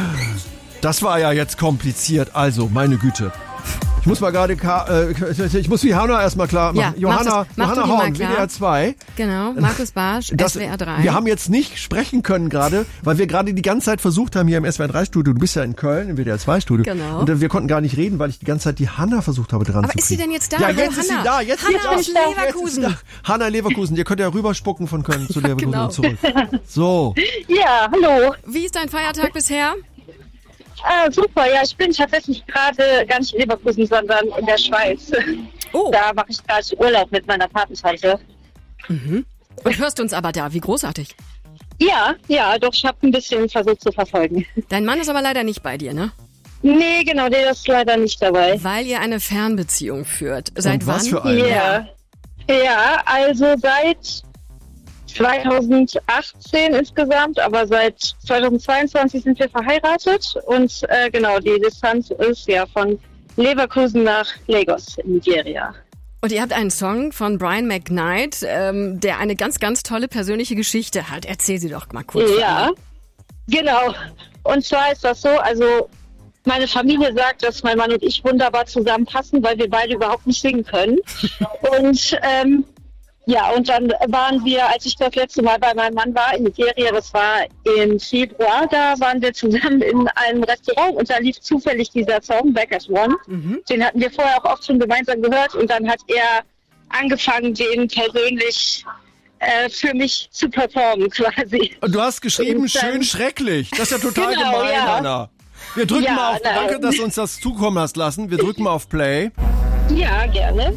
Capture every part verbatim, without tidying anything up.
Das war ja jetzt kompliziert. Also, meine Güte. Ich muss mal gerade, äh, ich muss die Hanna erstmal klar machen. Ja, Johanna, mach das, mach Johanna Horn, W D R zwei. Genau, Markus Barsch, das, S W R drei. Wir haben jetzt nicht sprechen können gerade, weil wir gerade die ganze Zeit versucht haben hier im S W R drei Studio. Du bist ja in Köln im W D R zwei Studio. Genau. Und wir konnten gar nicht reden, weil ich die ganze Zeit die Hanna versucht habe dran Aber zu kriegen. ist sie denn jetzt da? Ja, Hallo, jetzt ist sie Hanna. da. Jetzt Hanna ist aus sie da. Leverkusen. Jetzt ist da. Hanna in Leverkusen. Ihr könnt ja rüberspucken von Köln zu Ja, Leverkusen genau. und zurück. So. Ja, hallo. Wie ist dein Feiertag bisher? Ah, super, ja, ich bin tatsächlich gerade gar nicht in Leverkusen, sondern in der Schweiz. Oh. Da mache ich gerade Urlaub mit meiner Patentante. Mhm. Und hörst uns aber da, wie großartig. Ja, ja, doch, ich habe ein bisschen versucht zu verfolgen. Dein Mann ist aber leider nicht bei dir, ne? Nee, genau, der ist leider nicht dabei. Weil ihr eine Fernbeziehung führt. Seit Und wann? was für eine? Ja. Ja, also seit zweitausendachtzehn insgesamt, aber seit zweitausendzweiundzwanzig sind wir verheiratet und äh, genau, die Distanz ist ja von Leverkusen nach Lagos in Nigeria. Und ihr habt einen Song von Brian McKnight, ähm, der eine ganz, ganz tolle persönliche Geschichte hat. Erzähl sie doch mal kurz. Ja, genau. Und zwar ist das so, also meine Familie sagt, dass mein Mann und ich wunderbar zusammenpassen, weil wir beide überhaupt nicht singen können. Und ähm, ja, und dann waren wir, als ich das letzte Mal bei meinem Mann war in Nigeria, das war im Februar, da waren wir zusammen in einem Restaurant und da lief zufällig dieser Song, Back as One. Mhm. Den hatten wir vorher auch oft schon gemeinsam gehört und dann hat er angefangen, den persönlich äh, für mich zu performen quasi. Und du hast geschrieben, Und dann- schön schrecklich. Das ist ja total Genau, gemein, ja. Hanna. Wir drücken Ja, mal auf, nein. danke, dass du uns das zukommen hast lassen. Wir drücken mal auf Play. Ja, gerne.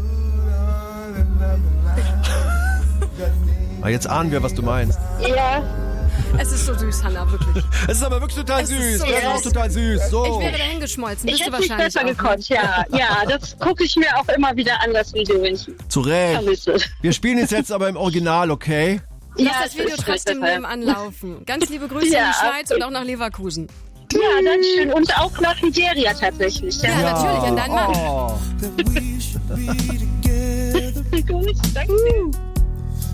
Ah, jetzt ahnen wir, was du meinst. Ja, Es ist so süß, Hanna, wirklich. Es ist aber wirklich total Es ist süß. so Das ist auch süß. total süß. So. Ich wäre dahin geschmolzen, ich bist du hätte nicht wahrscheinlich besser auch. gekonnt, ja. Ja, das gucke ich mir auch immer wieder an, das Video, wenn ich Zu Recht. vermisse. Wir spielen es jetzt aber im Original, okay? Lass Ja, das Video ist trotzdem deshalb. nebenan laufen. Ganz liebe Grüße Ja. in die Schweiz und auch nach Leverkusen. Ja, danke schön. Und auch nach Nigeria tatsächlich. Ja, natürlich, an deinen Mann. Oh. Gut, danke.